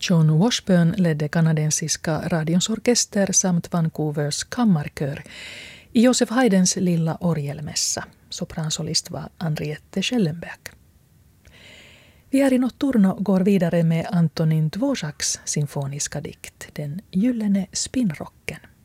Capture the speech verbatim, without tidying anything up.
John Washburn ledde kanadensiska radions orkester samt Vancouvers kammarkör i Joseph Haydns lilla orgelmässa. Sopransolist var Henriette Schellenberg. Vi här i Notturno går vidare med Antonin Dvořáks symfoniska dikt, Den gyllene spinnrocken.